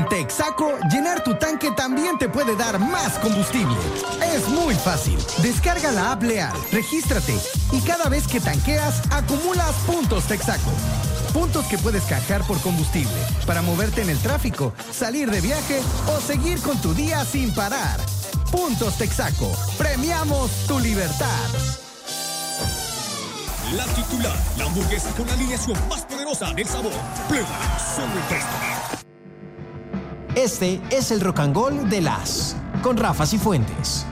Con Texaco, llenar tu tanque también te puede dar más combustible. Es muy fácil. Descarga la app Leal, regístrate y cada vez que tanqueas, acumulas puntos Texaco. Puntos que puedes canjear por combustible para moverte en el tráfico, salir de viaje o seguir con tu día sin parar. Puntos Texaco. Premiamos tu libertad. La titular, la hamburguesa con la alineación más poderosa del sabor. Pruébala, solo en Presto. Este es el Rock and Roll de las con Rafa Cifuentes.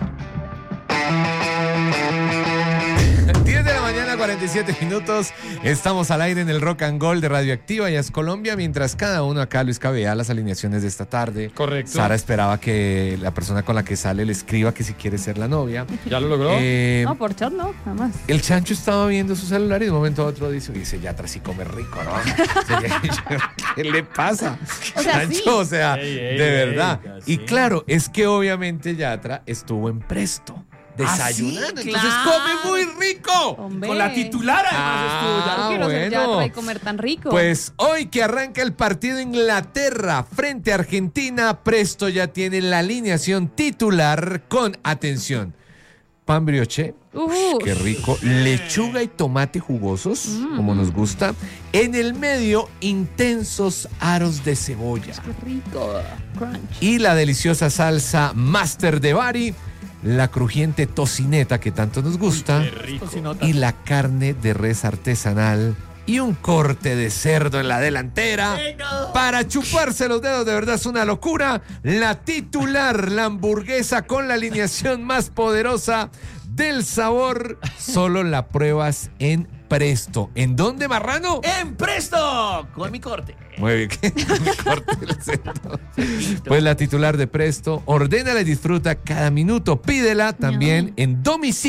10 de la mañana, 47 minutos. Estamos al aire en el Rock and Roll de Radioactiva y es Colombia, mientras cada uno acá, Luis vea las alineaciones de esta tarde. Correcto. Sara esperaba que la persona con la que sale le escriba que si quiere ser la novia. ¿Ya lo logró? No, por chat no, nada más. El Chancho estaba viendo su celular y de un momento a otro dice, oye, ese Yatra sí come rico, ¿no? ¿Qué le pasa? O sea, Chancho, sí. o sea, Ey, de verdad. sí. Y claro, es que obviamente Yatra estuvo en Presto, desayunando, sí, entonces claro. come muy rico. Hombre. Con la titular además estuvo ya. Yo quiero ser bueno. Yatra y comer tan rico. Pues hoy que arranca el partido Inglaterra frente a Argentina, Presto ya tiene la alineación titular con, atención, pan brioche, qué rico, lechuga y tomate jugosos, como nos gusta, en el medio intensos aros de cebolla Qué rico. Crunch. y la deliciosa salsa Master de Bari, la crujiente tocineta que tanto nos gusta, Qué rico. y la carne de res artesanal y un corte de cerdo en la delantera para chuparse los dedos. De verdad es una locura. La titular, la hamburguesa con la alineación más poderosa del sabor, solo la pruebas en Presto. ¿En dónde, marrano? ¡En Presto! Con mi corte. Muy bien, que me corte el acento. Pues la titular de Presto, ordénala y disfruta cada minuto. Pídela también en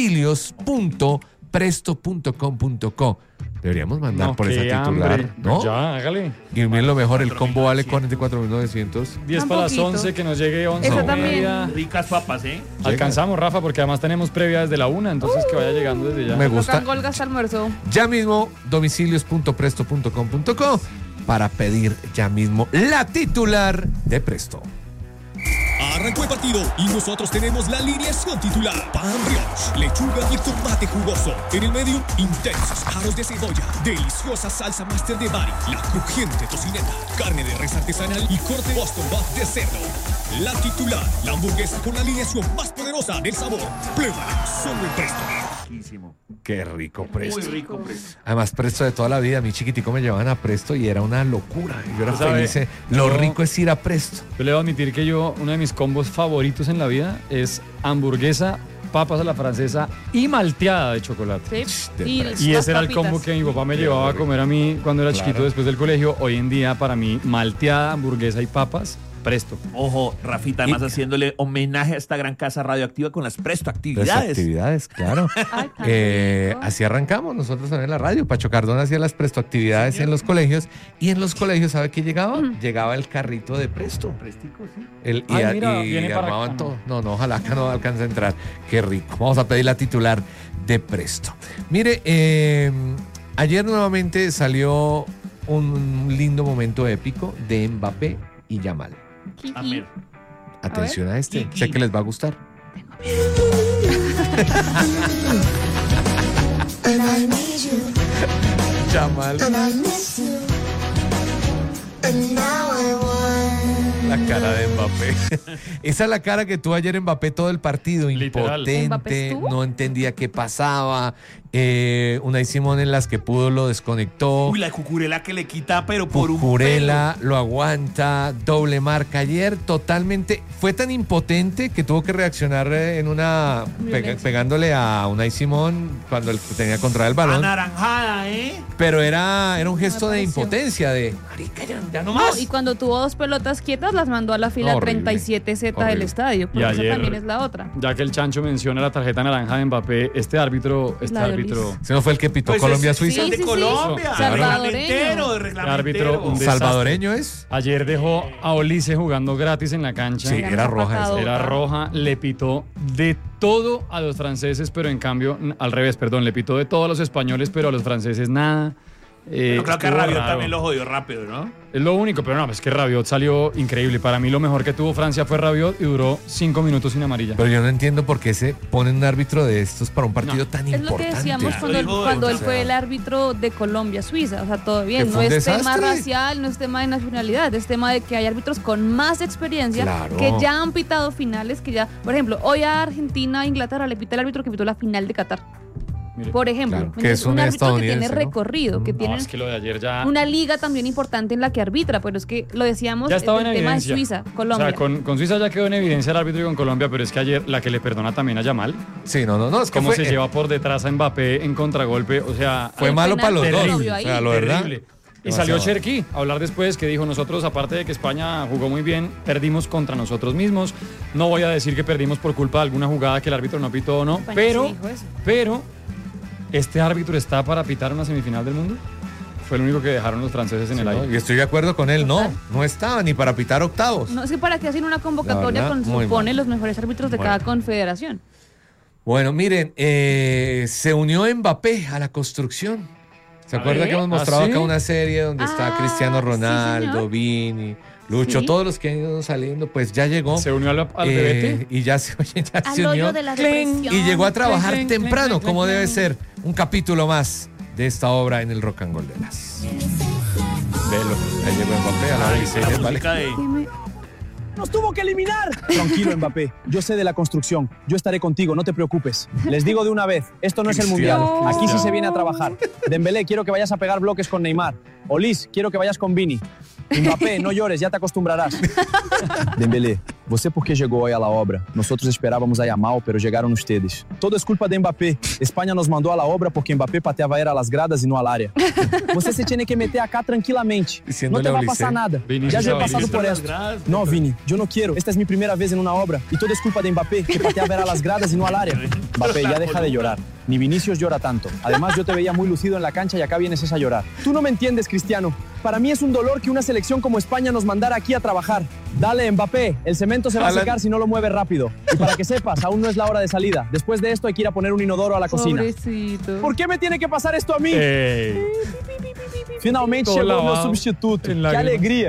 domicilios.presto.com.co. Deberíamos mandar No, por esa qué titular, hambre. ¿no? Ya, hágale. Y bien lo mejor, el combo vale 44.900. 10 Un para las poquito. 11, que nos llegue 11 Esa y también. media. Ricas papas, ¿eh? Alcanzamos, Rafa, porque además tenemos previa desde la 1, entonces que vaya llegando desde ya. Me Rock gusta. and Roll gasta almuerzo. Ya mismo, domicilios.presto.com.co para pedir ya mismo la titular de Presto. Arrancó el partido y nosotros tenemos la alineación titular. Pan brioche, lechuga y tomate jugoso. En el medio, intensos aros de cebolla. Deliciosa salsa Master de Bari. La crujiente tocineta. Carne de res artesanal y corte Boston Buff de cerdo. La titular, la hamburguesa con la alineación más poderosa del sabor. Pruébala, solo en Presto. Riquísimo. Qué rico Presto. Muy rico, Presto. Además, Presto de toda la vida. Mi chiquitico me llevaban a Presto y era una locura. Yo era ¿Sabe? feliz. Lo Yo- rico es ir a Presto. Yo le voy a admitir que uno de mis combos favoritos en la vida es hamburguesa, papas a la francesa y malteada de chocolate. Sí. de Y, Presto. Y las ese era el papitas. combo que mi papá me llevaba a comer a mí cuando era Claro. chiquito después del colegio. Hoy en día, para mí, malteada, hamburguesa y papas, Presto. Ojo, Rafita, además Y- haciéndole homenaje a esta gran casa radioactiva con las Presto Las actividades. actividades, claro. Ay, tan rico. Así arrancamos nosotros en la radio. Pacho Cardona hacía las Presto actividades en los colegios. Y en los colegios, ¿sabe qué llegaba? Llegaba el carrito de Presto. Prestico, sí. Ay, mira, viene para armaban acá. todo. No, ojalá acá no alcance a entrar. Qué rico. Vamos a pedir la titular de Presto. Mire, ayer nuevamente salió un lindo momento épico de Mbappé y Yamal. Kiki. Amén. Atención a este. Kiki. Sé que les va a gustar. And I need you, Yamal. and I miss you, and now I want. La cara de Mbappé. Esa es la cara que tuvo ayer Mbappé todo el partido. Literal. ¿Mbappé Impotente, estuvo? no entendía qué pasaba. Unai Simón en las que pudo lo desconectó. Uy, la cucurela que le quita, pero por un Cucurella lo aguanta, doble marca ayer, totalmente, fue tan impotente que tuvo que reaccionar en una Violencia. pegándole a Unai Simón cuando él tenía contra el pelo. balón, Anaranjada, ¿eh? pero era un gesto de pareció. impotencia de Marica, ya no No, más. y cuando tuvo 2 pelotas quietas, las mandó a la fila Horrible. 37Z del Horrible. estadio. Porque Y esa ayer- también es la otra. Ya que el Chancho menciona la tarjeta naranja de Mbappé, este árbitro, La de ese no fue el que pitó Pues Colombia-Suiza. Sí, de Sí, sí, sí. Colombia. Salvadoreño. Reglamentero, reglamentero. Árbitro, un desastre. ¿Salvadoreño es? Ayer dejó a Olice jugando gratis en la cancha. Sí, Ya era nos ha roja pasado. esa. Era roja, le pitó de todo a los franceses, pero en cambio, al revés, perdón, le pitó de todo a los españoles, pero a los franceses nada. Yo creo que estuvo Rabiot raro. también lo jodió rápido, ¿no? Es lo único, pero no, es que Rabiot salió increíble. Para mí lo mejor que tuvo Francia fue Rabiot y duró 5 minutos sin amarilla. Pero yo no entiendo por qué se ponen un árbitro de estos para un partido tan Es lo importante. que decíamos Claro, cuando, hijo de cuando él puta. fue el árbitro de Colombia-Suiza. O sea, todo bien. Que No fue un es tema desastre. racial, no es tema de nacionalidad. Es tema de que hay árbitros con más experiencia Claro. que ya han pitado finales, que ya... Por ejemplo, hoy a Argentina, Inglaterra le pita el árbitro que pitó la final de Qatar. Mire. Por ejemplo. Claro, que Entonces, es un árbitro que tiene estadounidense, ¿no? recorrido, que No, tiene es que lo de ayer ya... una liga también importante en la que arbitra, pero es que lo decíamos Ya estaba el en tema de evidencia. Suiza, Colombia. O sea, con Suiza ya quedó en evidencia el árbitro y con Colombia, pero es que ayer la que le perdona también a Yamal, Sí, no, es que cómo fue, se lleva por detrás a Mbappé en contragolpe, o sea, fue El malo penal para los que dos. no O vio ahí. sea, lo verdad. terrible. Y demasiado. salió Cherki a hablar después que dijo, nosotros aparte de que España jugó muy bien, perdimos contra nosotros mismos. No voy a decir que perdimos por culpa de alguna jugada que el árbitro no pitó o no, España pero, sí dijo eso. pero este árbitro está para pitar una semifinal del mundo. Fue el único que dejaron los franceses en el ¿no? aire. Y estoy de acuerdo con él, Total. no estaba ni para pitar octavos. No, es que para qué hacen una convocatoria La verdad, con, muy supone, mal. los mejores árbitros de Bueno. cada confederación. Bueno, miren, se unió Mbappé a la construcción. ¿Se acuerda que hemos mostrado ¿Ah, sí? acá una serie donde está Ah, Cristiano sí, Ronaldo, señor. Vini, Lucho, Sí. todos los que han ido saliendo, pues ya llegó. Se unió al bebete. Y ya se, oye, ya Al se unió. hoyo de la Cling. depresión. Y llegó a trabajar Cling, cling, temprano, cling, como cling, debe cling. ser. Un capítulo más de esta obra en el Rock and Roll de las. Velo, ahí llegó Mbappé a la La diseña, ¿vale? música de... ¡Nos tuvo que eliminar! Tranquilo, Mbappé. Yo sé de la construcción. Yo estaré contigo, no te preocupes. Les digo de una vez, esto no es el Mundial. Cristiano, Aquí sí Cristiano. se viene a trabajar. Dembélé, quiero que vayas a pegar bloques con Neymar. Olis, quiero que vayas con Vini. Mbappé, no llores, ya te acostumbrarás. Dembélé, você por qué llegó hoy a la obra? Nosotros esperábamos a Yamal, pero llegaron ustedes. Todo es culpa de Mbappé. España nos mandó a la obra porque Mbappé pateaba era a las gradas y no al área. Você se tiene que meter acá tranquilamente. No te va a pasar nada. Ya yo he pasado por esto. No, Vini, yo no quiero. Esta es mi primera vez en una obra y todo es culpa de Mbappé, que pateaba era a las gradas y no al área. Mbappé, ya deja de llorar. Ni Vinicius llora tanto. Además, yo te veía muy lucido en la cancha y acá vienes a llorar. Tú no me entiendes, Cristiano. Para mí es un dolor que una selección como España nos mandara aquí a trabajar. Dale, Mbappé, el cemento se va a Alan. secar si no lo mueves rápido. Y para que sepas, aún no es la hora de salida. Después de esto hay que ir a poner un inodoro a la cocina. Pobrecito. ¿Por qué me tiene que pasar esto a mí? Ey. Finalmente Todo llegó mi lavado, sustituto. en ¡Qué lágrimas. alegría!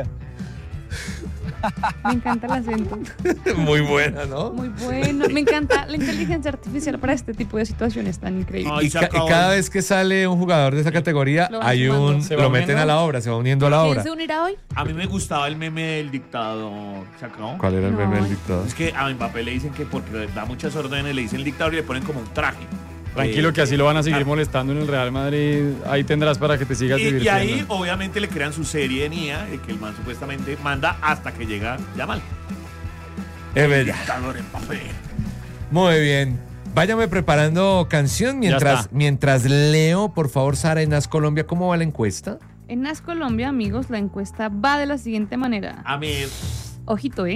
Me encanta el acento. Muy buena, ¿no? Muy bueno. Me encanta la inteligencia artificial para este tipo de situaciones tan increíbles. Ay, Y, se y acabó. cada vez que sale un jugador de esa categoría, Lo van hay sumando. un. ¿Se va Lo meten uniendo? a la obra, se va uniendo a la ¿Quién obra. se unirá hoy? A mí me gustaba el meme del dictador. ¿Se acabó? ¿Cuál era el meme del No. dictador? Es que a Mbappé le dicen que porque da muchas órdenes, le dicen el dictador y le ponen como un traje. Tranquilo que así lo van a seguir claro. molestando en el Real Madrid. Ahí tendrás para que te sigas Y divirtiendo. ahí, obviamente, le crean su serie de Nia, que el man supuestamente manda hasta que llega Yamal. Es verdad. Dictador Mbappé. Muy bien. Váyame preparando canción está. mientras leo, por favor, Sara, en As Colombia, ¿cómo va la encuesta? En NAS Colombia, amigos, la encuesta va de la siguiente manera. A mí, Ojito,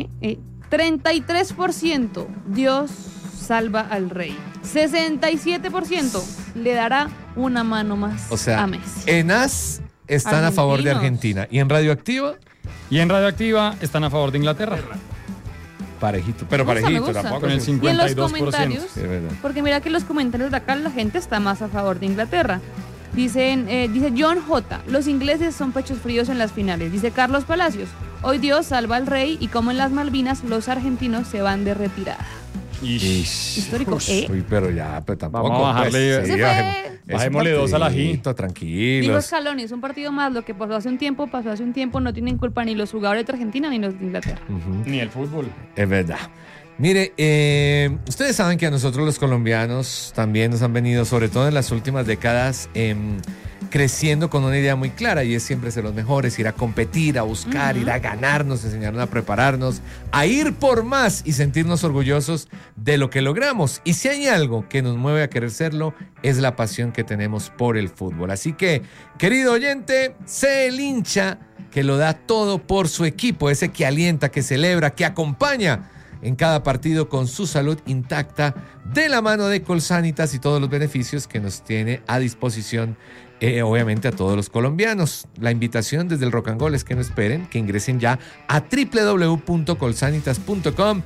33% Dios salva al rey. 67% le dará una mano más O sea, a Messi. en As están a favor de Argentinos. Argentina. ¿Y en Radioactiva? Y en Radioactiva están a favor de Inglaterra. Parejito, pero Me gusta, parejito me gusta. tampoco. Con el sí. Y en los 52%. comentarios, Sí, es verdad. porque mira que en los comentarios de acá la gente está más a favor de Inglaterra. Dice John J. Los ingleses son pechos fríos en las finales. Dice Carlos Palacios. Hoy Dios salva al rey y como en las Malvinas los argentinos se van de retirada. Histórico, Uy, pero ya, pero tampoco. Vamos a bajarle- pues, Se fue. Bajémosle dos al ají. Digo Tranquilos. Scaloni, es un partido más. Lo que pasó hace un tiempo. No tienen culpa ni los jugadores de Argentina ni los de Inglaterra. Ujú. Ni el fútbol. Es verdad. Mire, ustedes saben que a nosotros los colombianos también nos han venido, sobre todo en las últimas décadas, creciendo con una idea muy clara y es siempre ser los mejores, ir a competir, a buscar, ir a ganarnos, enseñarnos a prepararnos, a ir por más y sentirnos orgullosos de lo que logramos. Y si hay algo que nos mueve a querer serlo, es la pasión que tenemos por el fútbol. Así que, querido oyente, sé el hincha que lo da todo por su equipo, ese que alienta, que celebra, que acompaña en cada partido con su salud intacta, de la mano de Colsanitas y todos los beneficios que nos tiene a disposición, obviamente a todos los colombianos. La invitación desde el Rock and Roll es que no esperen, que ingresen ya a www.colsanitas.com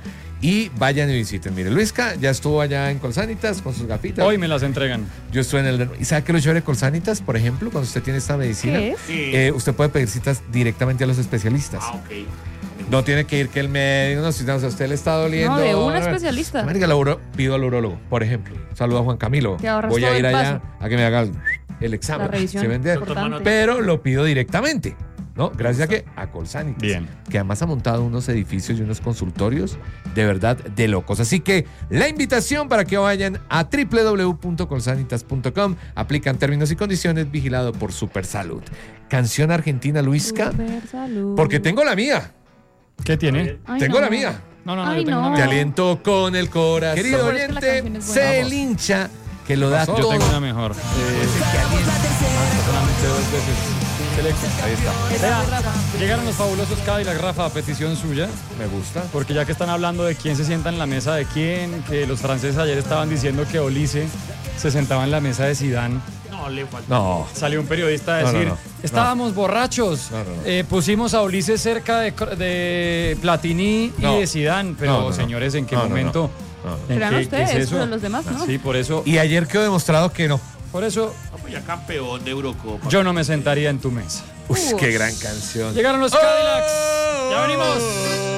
y vayan y visiten. Mire, Luisca ya estuvo allá en Colsanitas con sus gafitas. Hoy me las entregan. Yo estuve en el... ¿Y sabe qué es lo chévere de Colsanitas, por ejemplo, cuando usted tiene esta medicina? ¿Qué es? Sí. Usted puede pedir citas directamente a los especialistas. Ah, ok. No tiene que ir que el médico, no, si a usted le está doliendo. No, de un especialista. Marica, pido al urólogo, por ejemplo. Saludo a Juan Camilo. Te ahorras Voy a todo ir el allá paso. a que me haga el examen. La revisión ¿Sí me entiende? importante. Pero lo pido directamente, ¿no? Gracias a que a Colsanitas. Bien. Que además ha montado unos edificios y unos consultorios de verdad de locos. Así que la invitación para que vayan a www.colsanitas.com. Aplican términos y condiciones, vigilado por Supersalud. Canción argentina, Luisca. Supersalud. Porque tengo la mía. ¿Qué tiene? Ay, Tengo no. la mía. No, Ay, yo tengo no. una Te mejor. aliento con el corazón. Querido Pero es que la oyente, canción es buena. sé el Vamos. hincha que lo da Yo todo. tengo una mejor. Solamente 2 veces. Selecta. Ahí está. Vea, llegaron los fabulosos Cadillac, Rafa, a petición suya. Me gusta. Porque ya que están hablando de quién se sienta en la mesa de quién, que los franceses ayer estaban diciendo que Olise se sentaba en la mesa de Zidane. No, le falta. No. Salió un periodista a No, decir, no. estábamos borrachos, No, no, no. pusimos a Ulises cerca de Platini No. y de Zidane, pero No, no, no. señores, ¿en qué No, no, no. momento? No. ¿En Serán qué ustedes, es eso? pero los demás no. Sí, por eso, Y ayer quedó demostrado que no. por eso No, pues ya campeón de Eurocopa. yo no me sentaría en tu mesa. Uy, qué gran canción. Llegaron los Cadillacs, ya venimos.